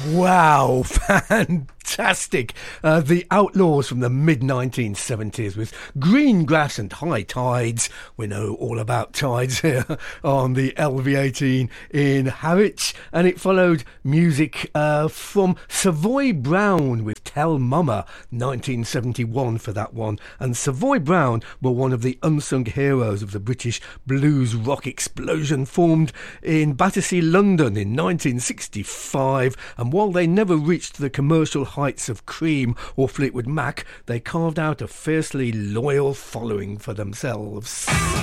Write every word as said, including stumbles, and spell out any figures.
Wow, fantastic. Uh, the Outlaws from the mid nineteen seventies with Green Grass and High Tides. We know all about tides here on the L V eighteen in Harwich. And it followed music uh, from Savoy Brown with Tell Mama, nineteen seventy-one for that one. And Savoy Brown were one of the unsung heroes of the British blues rock explosion formed in Battersea, London in nineteen sixty-five. And while they never reached the commercial heights of Cream or Fleetwood Mac, they carved out a fiercely loyal following for themselves.